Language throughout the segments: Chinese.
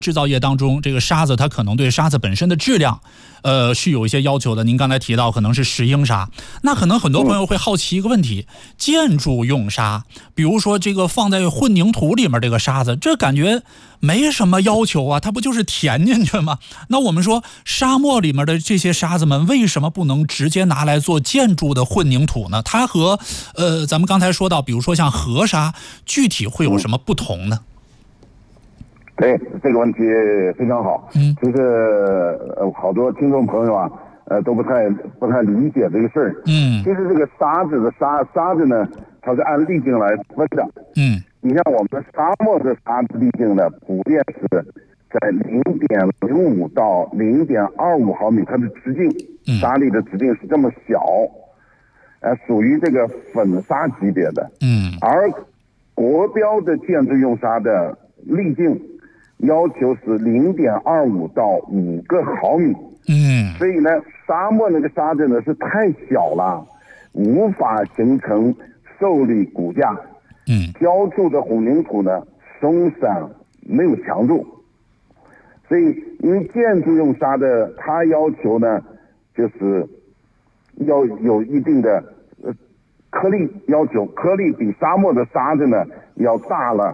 制造业当中，这个沙子它可能对沙子本身的质量，是有一些要求的。您刚才提到可能是石英砂，那可能很多朋友会好奇一个问题：建筑用沙，比如说这个放在混凝土里面这个沙子，这感觉没什么要求啊，它不就是填进去吗？那我们说沙漠里面的这些沙子们为什么不能直接拿来做建筑的混凝土呢？它和咱们刚才说到，比如说像河沙，具体会有什么不同呢？ 对，这个问题非常好。其实好多听众朋友啊，都不太理解这个事儿。其实这个沙子的沙子呢，它是按粒径来分的。你像我们沙漠的沙子粒径呢，普遍是在0.05到0.25毫米，它的直径，沙粒的直径是这么小，属于这个粉沙级别的。而国标的建筑用沙的粒径要求是0.25到5个毫米。所以呢，沙漠那个沙子呢是太小了，无法形成受力骨架。浇筑的混凝土呢松散，没有强度。所以因为建筑用沙的，它要求呢就是要有一定的颗粒要求，颗粒比沙漠的沙子呢要大了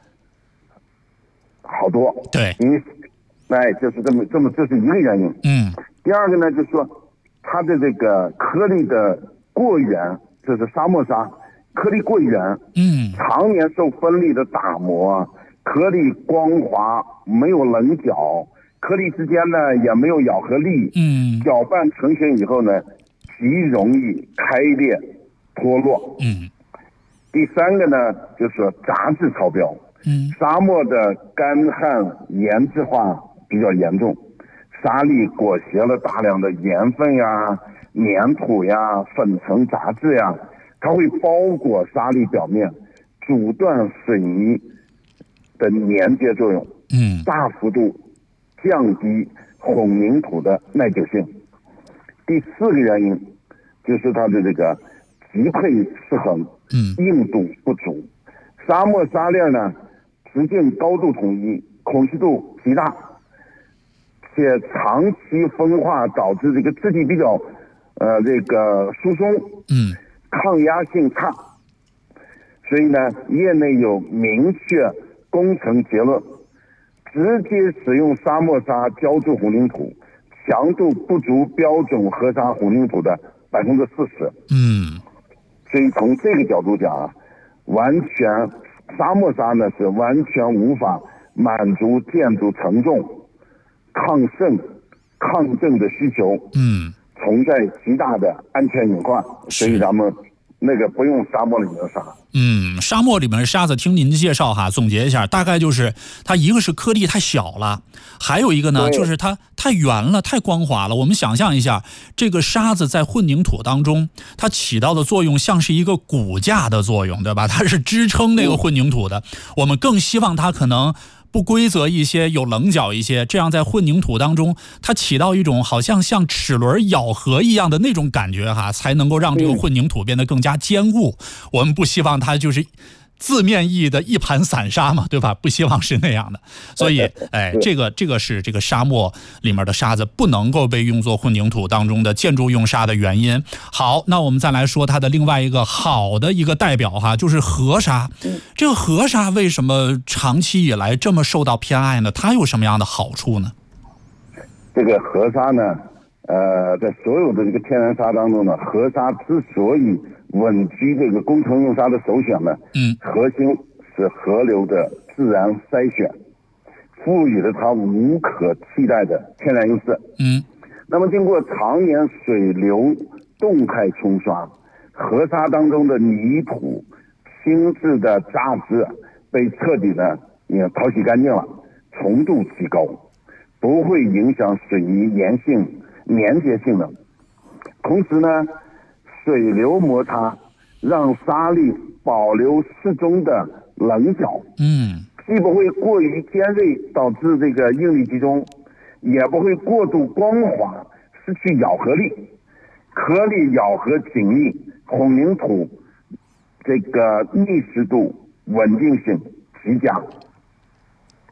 好多。 对， 因为就是这么，这是一个原因。第二个呢，就是说它的这个颗粒的过圆，就是沙漠沙颗粒过圆，常年受风力的打磨，颗粒光滑，没有棱角，颗粒之间呢也没有咬合力。搅拌成型以后呢，极容易开裂脱落。第三个呢，就是说杂质超标。沙漠的干旱盐质化比较严重，沙粒裹挟了大量的盐分呀、粘土呀、粉尘杂质呀，它会包裹沙粒表面，阻断水泥的粘接作用，大幅度降低混凝土的耐久性。第四个原因就是它的这个级配失衡，硬度不足。沙漠沙链呢，直径高度统一，孔隙度极大，且长期风化导致这个质地比较这个疏松，抗压性差。所以呢，业内有明确工程结论，直接使用沙漠沙浇筑混凝土，强度不足标准河沙混凝土的40%。所以从这个角度讲啊，沙漠沙呢是完全无法满足建筑承重、抗渗、抗震的需求，存在极大的安全隐患。所以咱们那个不用沙漠里面的沙。 沙漠里面的沙子，听您的介绍哈，总结一下，大概就是它一个是颗粒太小了，还有一个呢就是它太圆了、太光滑了。我们想象一下，这个沙子在混凝土当中，它起到的作用像是一个骨架的作用，对吧？它是支撑那个混凝土的。我们更希望它可能不规则一些，有棱角一些，这样在混凝土当中，它起到一种好像齿轮咬合一样的那种感觉哈，才能够让这个混凝土变得更加坚固。我们不希望它就是字面意义的一盘散沙嘛，对吧？不希望是那样的。所以，这个是这个沙漠里面的沙子不能够被用作混凝土当中的建筑用沙的原因。好，那我们再来说它的另外一个好的一个代表哈，就是河沙。这个河沙为什么长期以来这么受到偏爱呢？它有什么样的好处呢？ 这个河沙呢，在所有的这个天然沙当中呢，河沙之所以稳居这个工程用沙的首选呢，核心是河流的自然筛选，赋予了它无可替代的天然优势。那么经过常年水流动态冲刷，河沙当中的泥土、轻质的杂质被彻底的淘洗干净了，纯度提高，不会影响水泥粘结性能。同时呢，水流摩擦让沙粒保留适中的棱角，既不会过于尖锐导致这个应力集中，也不会过度光滑失去咬合力，颗粒咬合紧密，混凝土这个密实度稳定性极佳。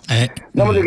哎， 那么这个